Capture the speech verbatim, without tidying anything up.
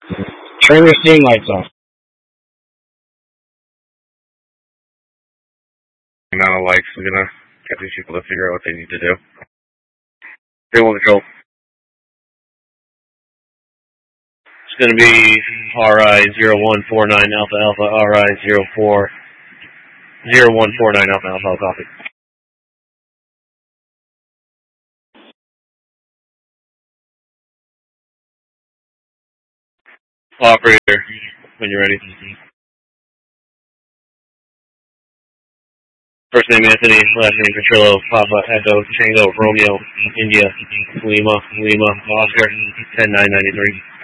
Turn your steam lights off. Amount of lights is gonna get these people to figure out what they need to do. Table control. It's gonna be R I zero one four nine Alpha Alpha, R I zero four zero one four nine Alpha Alpha, copy. Operator, when you're ready. First name Anthony, last name Petrillo, Papa, Echo, Tango, Romeo, India, Lima, Lima, Oscar, ten nine ninety three.